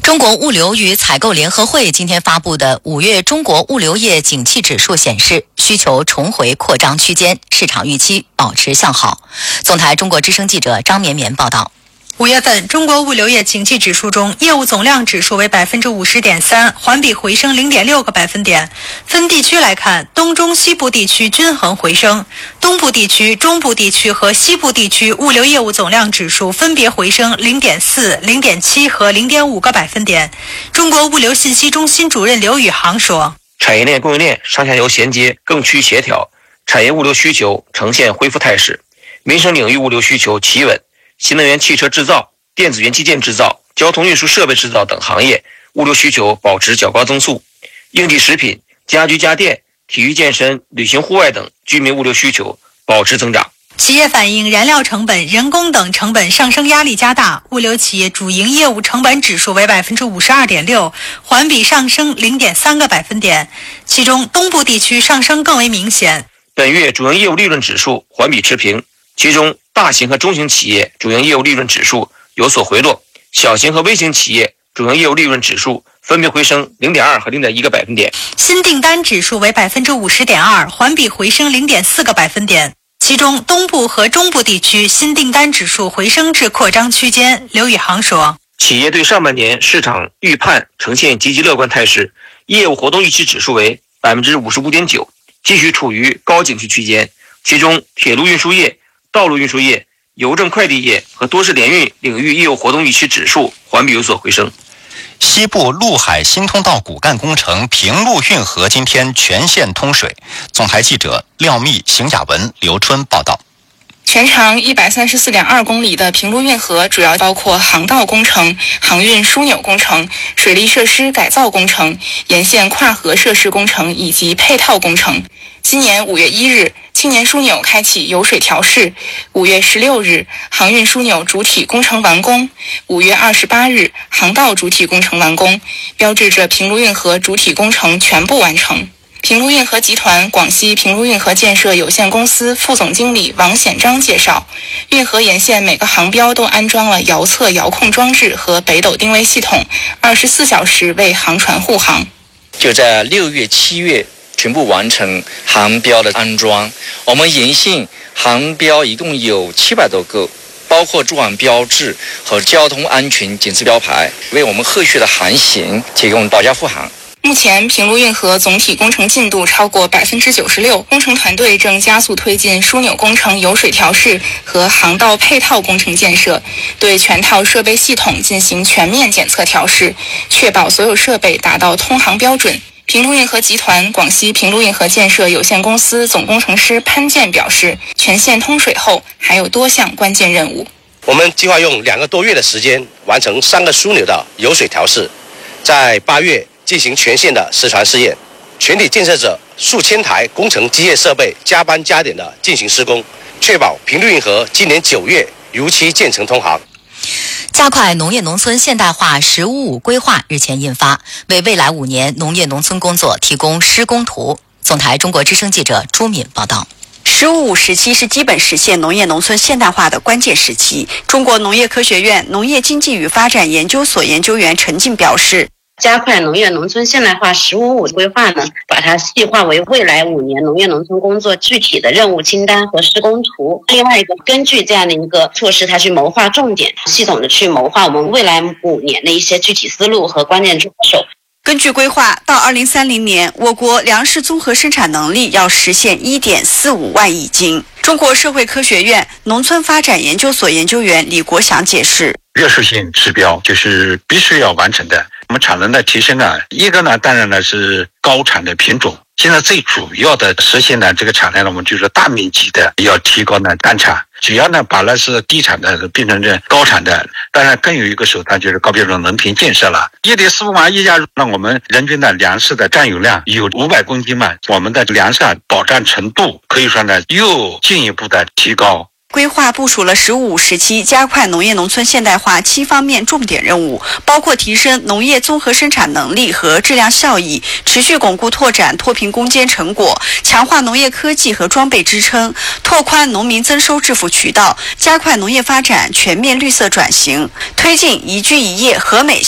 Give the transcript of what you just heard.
中国物流与采购联合会今天发布的5月中国物流业景气指数显示，需求重回扩张区间，市场预期保持向好。总台中国之声记者张绵绵报道。 5月份中国物流业景气指数中，业务总量指数为 50.3%， 环比回升 0.6个百分点。分地区来看，东中西部地区均衡回升，东部地区、中部地区和西部地区物流业务总量指数分别回升 0.4、0.7 和 0.5个百分点。中国物流信息中心主任刘宇航说， 产业链供应链上下游衔接更趋协调，产业物流需求呈现恢复态势，民生领域物流需求企稳，新能源汽车制造、电子元器件制造、交通运输设备制造等行业物流需求保持较高增速，应急食品、家居家电、体育健身、旅行户外等居民物流需求保持增长。 企业反映燃料成本、人工等成本上升压力加大，物流企业主营业务成本指数为 52.6%， 环比上升 0.3个百分点，其中东部地区上升更为明显。 本月主营业务利润指数环比持平，其中大型和中型企业主营业务利润指数有所回落，小型和微型企业主营业务利润指数分别回升 0.2 和 0.1个百分点。 新订单指数为 50.2%， 环比回升 0.4个百分点。其中东部和中部地区新订单指数回升至扩张区间。刘宇航说， 企业对上半年市场预判呈现积极乐观态势，业务活动预期指数为 55.9%， 继续处于高景气区间。其中铁路运输业、道路运输业、邮政快递业和多式联运领域业务活动预期指数环比有所回升。 西部陆海新通道骨干工程平陆运河今天全线通水。总台记者廖密、邢雅文、刘春报道。 全长134.2公里的平陆运河主要包括航道工程、航运枢纽工程、水利设施改造工程、沿线跨河设施工程以及配套工程。今年5月1日，青年枢纽开启油水调试；5月16日，航运枢纽主体工程完工；5月28日，航道主体工程完工，标志着平陆运河主体工程全部完成。平陆运河集团广西平陆运河建设有限公司副总经理王显章介绍，运河沿线每个航标都安装了遥测遥控装置和北斗定位系统，24小时为航船护航。 就在6月、7月全部完成航标的安装。我们沿线航标一共有700多个，包括驻航标志和交通安全警示标牌，为我们后续的航行提供保驾护航。 目前平陆运河总体工程进度超过 96%， 工程团队正加速推进枢纽工程油水调试和航道配套工程建设，对全套设备系统进行全面检测调试，确保所有设备达到通航标准。平陆运河集团广西平陆运河建设有限公司总工程师潘健表示，全线通水后还有多项关键任务。 我们计划用2个多月的时间完成3个枢纽的油水调试，在8月进行全线的实船试验，全体建设者数千台工程机械设备加班加点的进行施工，确保平陆运河今年9月如期建成通航。 加快农业农村现代化“15-5”规划日前印发，为未来5年农业农村工作提供施工图。总台中国之声记者朱敏报道。 “15-5”时期是基本实现农业农村现代化的关键时期。中国农业科学院农业经济与发展研究所研究员陈静表示， 加快农业农村现代化“15-5”规划呢，把它细化为未来5年农业农村工作具体的任务清单和施工图。另外一个，根据这样的一个措施，它去谋划重点，系统的去谋划我们未来5年的一些具体思路和关键着手。 根据规划，到2030年，我国粮食综合生产能力要实现1.45万亿斤。中国社会科学院农村发展研究所研究员李国祥解释， 约束性指标就是必须要完成的。我们产能的提升一个呢，当然呢是高产的品种。现在最主要的实现呢这个产量呢，我们就是大面积的要提高呢单产，只要呢把那是低产的变成这高产的。当然更有一个手段就是高标准农田建设了。1.45万亿加，让我们人均的粮食的占有量有500公斤嘛，我们的粮食保障程度可以说呢又进一步的提高。 规划部署了“15-5”时期加快农业农村现代化7方面重点任务，包括提升农业综合生产能力和质量效益，持续巩固拓展脱贫攻坚成果，强化农业科技和装备支撑，拓宽农民增收致富渠道，加快农业发展全面绿色转型，推进宜居宜业和美